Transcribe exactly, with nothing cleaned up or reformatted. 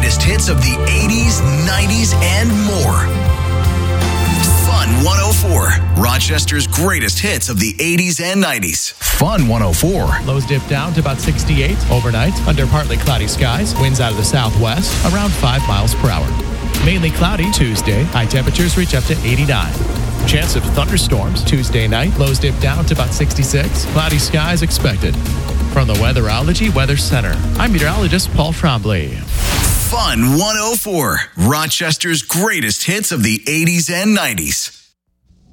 greatest hits of the eighties, nineties, and more. Fun one oh four, Rochester's greatest hits of the eighties and nineties. Fun one oh four. Lows dip down to about sixty-eight overnight under partly cloudy skies. Winds out of the southwest around five miles per hour. Mainly cloudy Tuesday. High temperatures reach up to eighty-nine. Chance of thunderstorms Tuesday night. Lows dip down to about sixty-six. Cloudy skies expected. From the Weatherology Weather Center, I'm meteorologist Paul Trombley. Fun one oh four, Rochester's greatest hits of the eighties and nineties.